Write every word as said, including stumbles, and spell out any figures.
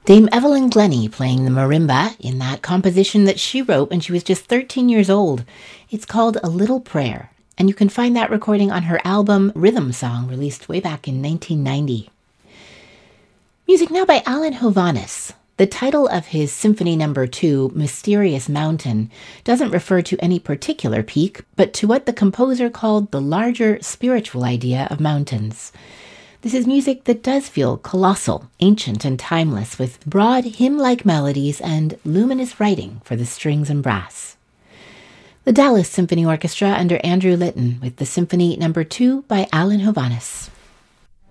Dame Evelyn Glennie playing the marimba in that composition that she wrote when she was just thirteen years old. It's called A Little Prayer, and you can find that recording on her album Rhythm Song, released way back in nineteen ninety. Music now by Alan Hovhaness. The title of his Symphony Number two, Mysterious Mountain, doesn't refer to any particular peak, but to what the composer called the larger spiritual idea of mountains. This is music that does feel colossal, ancient, and timeless, with broad hymn-like melodies and luminous writing for the strings and brass. The Dallas Symphony Orchestra under Andrew Litton with the Symphony Number two by Alan Hovhaness.